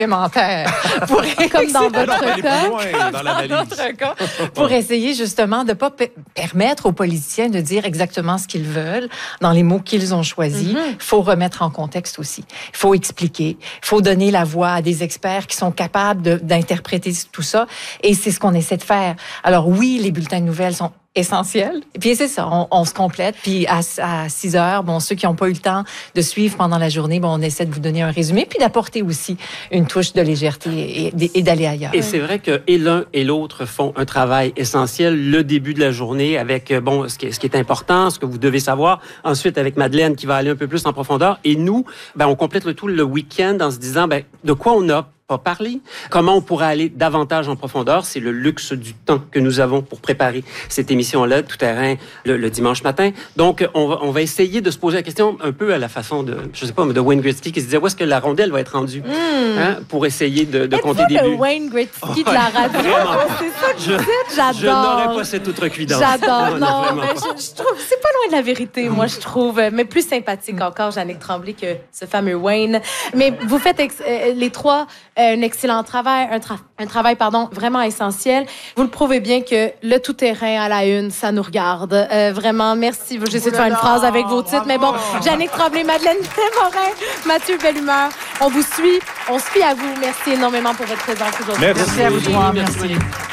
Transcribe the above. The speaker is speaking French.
pour comme dans votre cas. Pour essayer justement de ne pas permettre aux politiciens de dire exactement ce qu'ils veulent dans les mots qu'ils ont choisis. Il faut remettre en contexte aussi. Il faut expliquer. Il faut donner la voix à des experts qui sont capables d'interpréter tout ça. Et c'est ce qu'on essaie de faire. Alors oui, les bulletins de nouvelles sont essentiel. Et puis c'est ça, on se complète. Puis à 6 heures, bon, ceux qui n'ont pas eu le temps de suivre pendant la journée, bon, on essaie de vous donner un résumé, puis d'apporter aussi une touche de légèreté et d'aller ailleurs. Et c'est vrai que et l'un et l'autre font un travail essentiel. Le début de la journée avec, bon, ce qui est important, ce que vous devez savoir. Ensuite, avec Madeleine qui va aller un peu plus en profondeur. Et nous, ben, on complète le tout le week-end en se disant, ben, de quoi on a pas parlé. Comment on pourrait aller davantage en profondeur? C'est le luxe du temps que nous avons pour préparer cette émission-là, Tout terrain, le dimanche matin. Donc, on va essayer de se poser la question un peu à la façon de, je sais pas, de Wayne Gretzky qui se disait où est-ce que la rondelle va être rendue hein, pour essayer de compter des buts. Le Wayne Gretzky de la radio. C'est ça que vous dites, j'adore. Je n'aurais pas cette outrecuidance. J'adore. Non, mais je trouve, c'est pas loin de la vérité, moi, je trouve. Mais plus sympathique encore, Jannick Tremblay, que ce fameux Wayne. Mais vous faites les trois un excellent travail, un travail vraiment essentiel. Vous le prouvez bien que le tout-terrain à la une, ça nous regarde. Vraiment, merci. J'essaie de faire une phrase avec vos titres, mais bon, Jannick Tremblay, Madeleine Morin, Mathieu Bellumeur, on vous suit, on se fie à vous. Merci énormément pour votre présence aujourd'hui. Merci à vous trois. Merci.